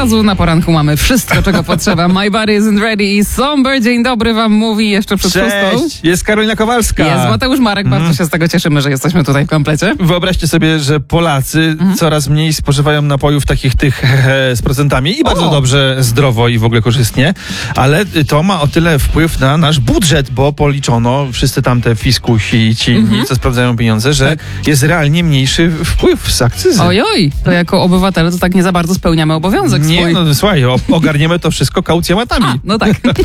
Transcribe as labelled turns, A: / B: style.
A: razu na poranku mamy wszystko, czego potrzeba. My body isn't ready i Somber. Dzień dobry wam mówi jeszcze przed 6.
B: Jest Karolina Kowalska.
A: Jest Mateusz Marek. Bardzo się z tego cieszymy, że jesteśmy tutaj w komplecie.
B: Wyobraźcie sobie, że Polacy coraz mniej spożywają napojów takich z procentami i bardzo dobrze, zdrowo i w ogóle korzystnie, ale to ma o tyle wpływ na nasz budżet, bo policzono wszyscy tam te fiskusi i ci inni, co sprawdzają pieniądze, że jest realnie mniejszy wpływ z akcyzy.
A: Ojoj, to jako obywatele to tak nie za bardzo spełniamy obowiązek swój.
B: Nie, no słuchaj, ogarniemy to wszystko kaucjomatami.
A: No tak.